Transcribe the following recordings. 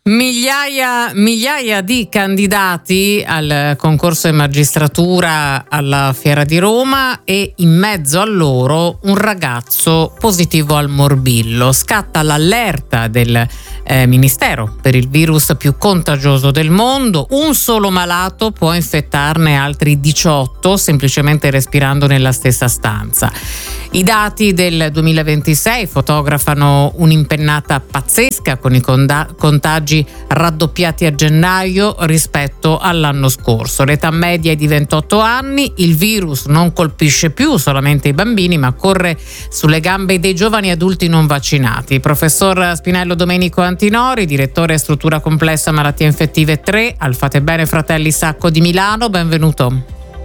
Migliaia di candidati al concorso in magistratura alla Fiera di Roma e in mezzo a loro un ragazzo positivo al morbillo. Scatta l'allerta del Ministero per il virus più contagioso del mondo. Un solo malato può infettarne altri 18 semplicemente respirando nella stessa stanza. I dati del 2026 fotografano un'impennata pazzesca con i contagi raddoppiati a gennaio rispetto all'anno scorso. L'età media è di 28 anni, il virus non colpisce più solamente i bambini ma corre sulle gambe dei giovani adulti non vaccinati. Professor Spinello Domenico Antinori, direttore struttura complessa malattie infettive 3 al Fatebenefratelli Fratelli Sacco di Milano, benvenuto.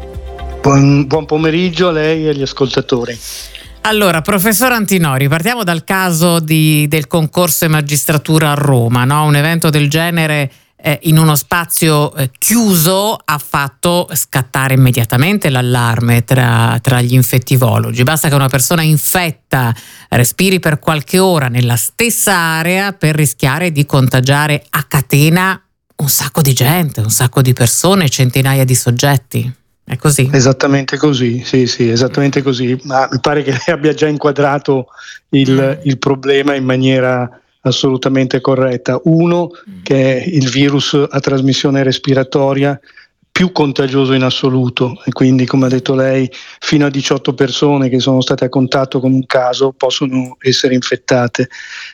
Buon pomeriggio a lei e agli ascoltatori. Allora, professor Antinori, partiamo dal caso del concorso in magistratura a Roma, no? Un evento del genere in uno spazio chiuso ha fatto scattare immediatamente l'allarme tra gli infettivologi. Basta che una persona infetta respiri per qualche ora nella stessa area per rischiare di contagiare a catena un sacco di gente, un sacco di persone, centinaia di soggetti. È così? Esattamente così, sì, esattamente così. Ma mi pare che lei abbia già inquadrato il problema in maniera assolutamente corretta. Uno, che è il virus a trasmissione respiratoria più contagioso in assoluto, e quindi, come ha detto lei, fino a 18 persone che sono state a contatto con un caso possono essere infettate.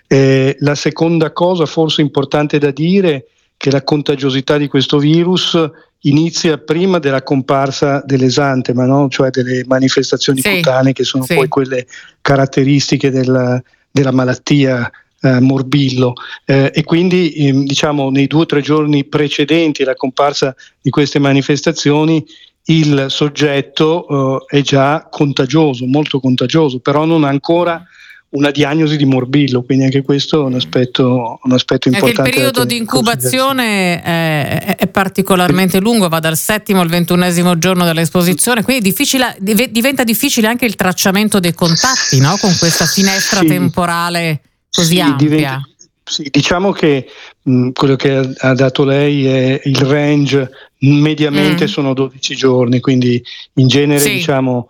La seconda cosa forse importante da dire è che la contagiosità di questo virus inizia prima della comparsa dell'esantema, no? Cioè delle manifestazioni cutanee che sono poi quelle caratteristiche della malattia morbillo, e quindi diciamo nei 2 o 3 giorni precedenti alla comparsa di queste manifestazioni il soggetto è già contagioso, molto contagioso, però non ha ancora una diagnosi di morbillo, quindi anche questo è un aspetto importante. Anche il periodo di incubazione è particolarmente lungo, va dal 7° al 21° giorno dell'esposizione, quindi diventa difficile anche il tracciamento dei contatti, no? Con questa finestra temporale così ampia. Diciamo che quello che ha dato lei è il range, mediamente sono 12 giorni, quindi in genere diciamo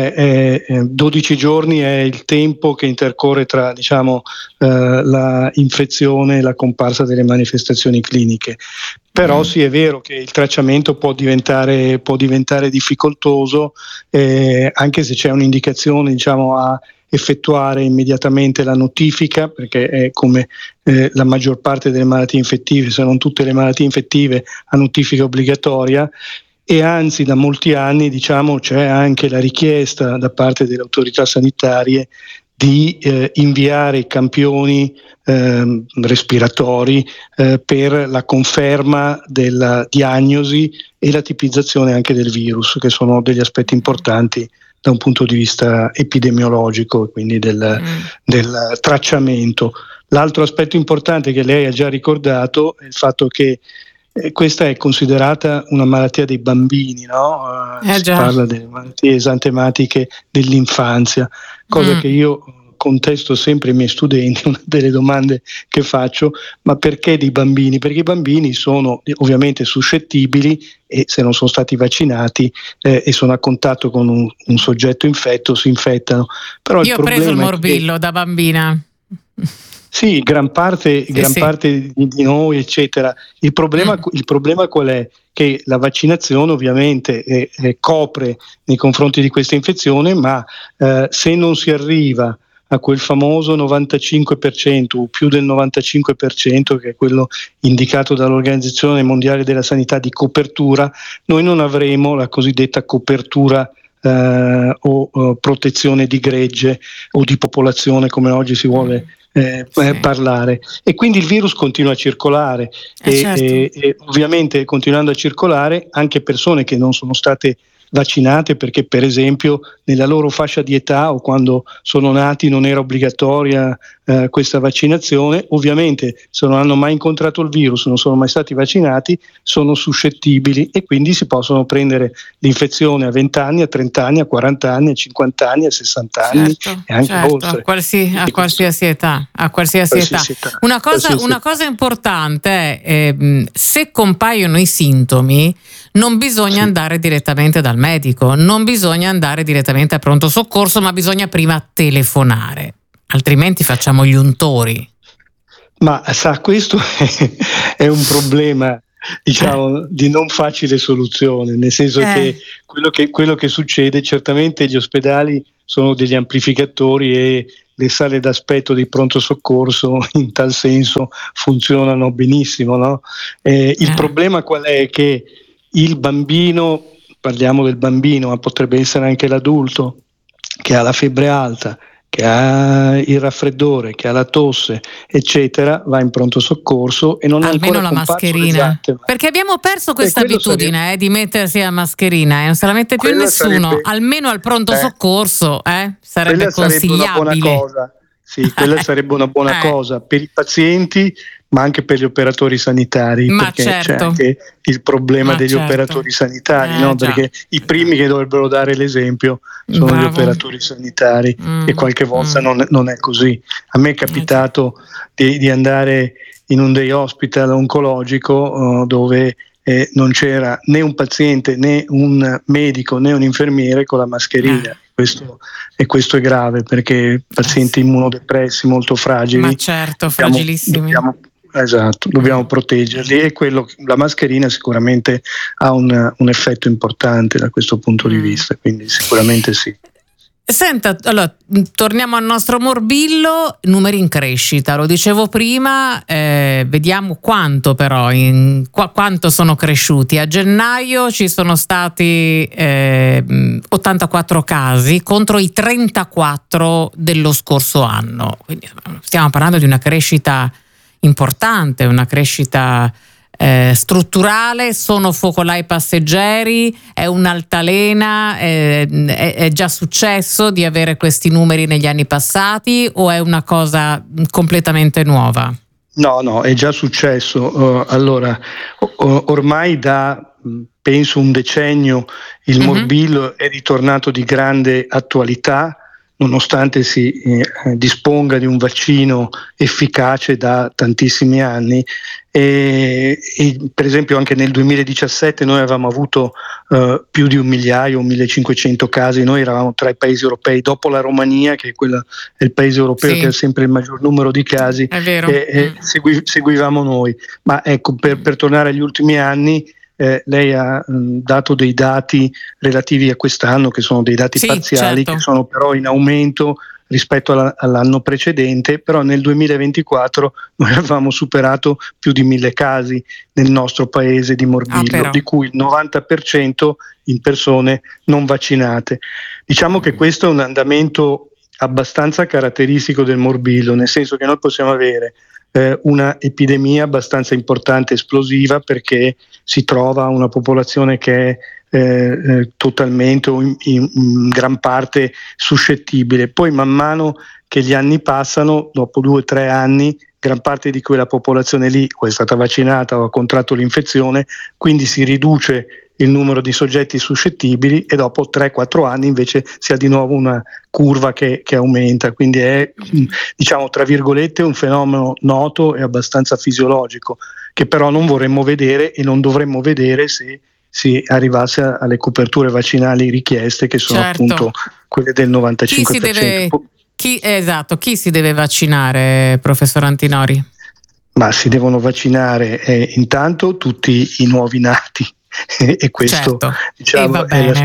12 giorni è il tempo che intercorre tra la infezione e la comparsa delle manifestazioni cliniche. Però sì, è vero che il tracciamento può diventare difficoltoso, anche se c'è un'indicazione a effettuare immediatamente la notifica, perché è come la maggior parte delle malattie infettive, se non tutte le malattie infettive, a notifica obbligatoria. E anzi, da molti anni c'è anche la richiesta da parte delle autorità sanitarie di inviare i campioni respiratori per la conferma della diagnosi e la tipizzazione anche del virus, che sono degli aspetti importanti da un punto di vista epidemiologico e quindi del tracciamento. L'altro aspetto importante che lei ha già ricordato è il fatto che questa è considerata una malattia dei bambini, no? Si parla delle malattie esantematiche dell'infanzia, cosa che io contesto sempre ai miei studenti, una delle domande che faccio: ma perché dei bambini? Perché i bambini sono ovviamente suscettibili e se non sono stati vaccinati e sono a contatto con un soggetto infetto si infettano. Però io ho preso il morbillo da bambina. Sì, gran parte di noi, eccetera. Il problema qual è? Che la vaccinazione ovviamente copre nei confronti di questa infezione, ma se non si arriva a quel famoso 95% o più del 95%, che è quello indicato dall'Organizzazione Mondiale della Sanità di copertura, noi non avremo la cosiddetta copertura o protezione di gregge o di popolazione, come oggi si vuole parlare, e quindi il virus continua a circolare e ovviamente continuando a circolare anche persone che non sono state vaccinate perché per esempio nella loro fascia di età o quando sono nati non era obbligatoria questa vaccinazione. Ovviamente se non hanno mai incontrato il virus, non sono mai stati vaccinati, sono suscettibili e quindi si possono prendere l'infezione a 20 anni, a 30 anni, a 40 anni, a 50 anni, a 60 anni e anche oltre. A qualsiasi età. Una cosa importante è se compaiono i sintomi non bisogna andare direttamente dal medico, non bisogna andare direttamente al pronto soccorso, ma bisogna prima telefonare, altrimenti facciamo gli untori. Ma sa, questo è un problema, diciamo, di non facile soluzione, nel senso che quello che succede, certamente gli ospedali sono degli amplificatori e le sale d'aspetto di pronto soccorso in tal senso funzionano benissimo, no? Il problema qual è? Che il bambino, parliamo del bambino, ma potrebbe essere anche l'adulto, che ha la febbre alta, che ha il raffreddore, che ha la tosse, eccetera, va in pronto soccorso e non almeno ha ancora la mascherina, perché abbiamo perso questa abitudine di mettersi la mascherina, non se la mette più nessuno, almeno al pronto soccorso sarebbe consigliabile. Una buona cosa. Sì, quella sarebbe una buona cosa per i pazienti, ma anche per gli operatori sanitari, perché c'è anche il problema degli operatori sanitari, no? Perché i primi che dovrebbero dare l'esempio sono gli operatori sanitari e qualche volta non è così. A me è capitato di andare in un day hospital oncologico dove non c'era né un paziente né un medico né un infermiere con la mascherina. Questo è grave perché pazienti immunodepressi molto fragili, fragilissimi. Dobbiamo proteggerli e la mascherina sicuramente ha un effetto importante da questo punto di vista, quindi sicuramente sì. Senta, allora torniamo al nostro morbillo, numeri in crescita, lo dicevo prima, vediamo quanto però, quanto sono cresciuti. A gennaio ci sono stati 84 casi contro i 34 dello scorso anno, quindi stiamo parlando di una crescita importante, una crescita strutturale. Sono focolai passeggeri, è un'altalena, è già successo di avere questi numeri negli anni passati o è una cosa completamente nuova? No, è già successo. Allora, ormai da penso un decennio il morbillo è ritornato di grande attualità, nonostante si disponga di un vaccino efficace da tantissimi anni. E per esempio anche nel 2017 noi avevamo avuto più di 1.500.000 casi. Noi eravamo tra i paesi europei, dopo la Romania, che è il paese europeo che ha sempre il maggior numero di casi, seguivamo noi. Ma ecco, per tornare agli ultimi anni, lei ha dato dei dati relativi a quest'anno che sono dei dati parziali, che sono però in aumento rispetto all'anno precedente, però nel 2024 noi avevamo superato più di 1.000 casi nel nostro paese di morbillo, di cui il 90% in persone non vaccinate. Diciamo che questo è un andamento abbastanza caratteristico del morbillo, nel senso che noi possiamo avere una epidemia abbastanza importante, esplosiva, perché si trova una popolazione che è totalmente o in gran parte suscettibile. Poi man mano che gli anni passano, dopo 2 o 3 anni, gran parte di quella popolazione lì o è stata vaccinata o ha contratto l'infezione, quindi si riduce il numero di soggetti suscettibili e dopo 3-4 anni invece si ha di nuovo una curva che aumenta, quindi è, diciamo, tra virgolette, un fenomeno noto e abbastanza fisiologico, che però non vorremmo vedere e non dovremmo vedere se si arrivasse alle coperture vaccinali richieste, che sono appunto quelle del 95%. Chi si deve vaccinare, professor Antinori? Ma si devono vaccinare intanto tutti i nuovi nati e questo diciamo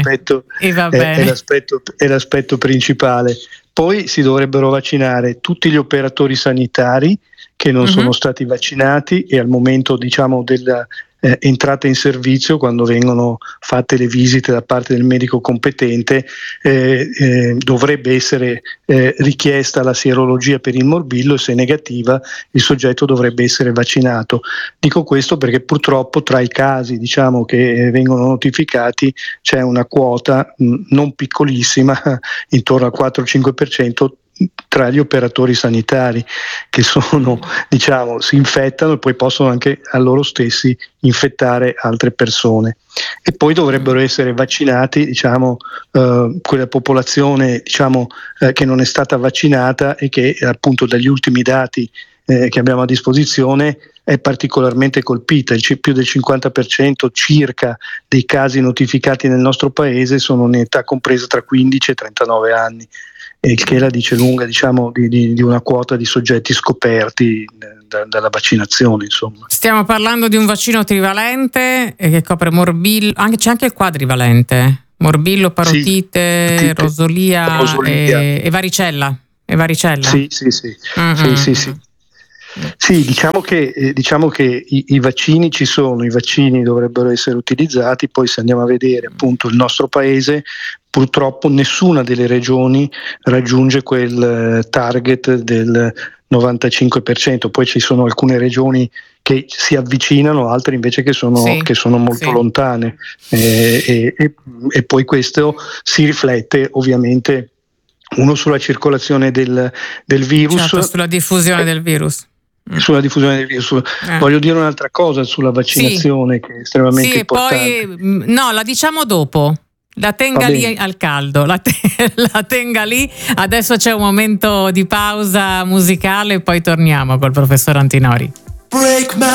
è l'aspetto principale. Poi si dovrebbero vaccinare tutti gli operatori sanitari che non sono stati vaccinati e al momento, diciamo, entrata in servizio, quando vengono fatte le visite da parte del medico competente, dovrebbe essere richiesta la sierologia per il morbillo e se negativa il soggetto dovrebbe essere vaccinato. Dico questo perché purtroppo tra i casi che vengono notificati c'è una quota non piccolissima, intorno al 4-5%, tra gli operatori sanitari che sono, si infettano e poi possono anche a loro stessi infettare altre persone. E poi dovrebbero essere vaccinati quella popolazione che non è stata vaccinata e che appunto dagli ultimi dati che abbiamo a disposizione è particolarmente colpita. Più del 50% circa dei casi notificati nel nostro paese sono in età compresa tra 15 e 39 anni, il che la dice lunga di una quota di soggetti scoperti dalla vaccinazione, insomma. Stiamo parlando di un vaccino trivalente che copre morbillo, c'è anche il quadrivalente, morbillo, parotite, sì, rosolia. E varicella. Sì. Sì, diciamo che i vaccini ci sono, i vaccini dovrebbero essere utilizzati, poi se andiamo a vedere appunto il nostro paese, purtroppo nessuna delle regioni raggiunge quel target del 95%, poi ci sono alcune regioni che si avvicinano, altre invece che sono molto lontane, e poi questo si riflette ovviamente sulla circolazione del virus, certo, sulla diffusione del virus. Sulla diffusione del virus. Voglio dire un'altra cosa sulla vaccinazione che è estremamente importante. Poi la diciamo dopo. La tenga lì al caldo, la tenga lì. Adesso c'è un momento di pausa musicale e poi torniamo col professor Antinori.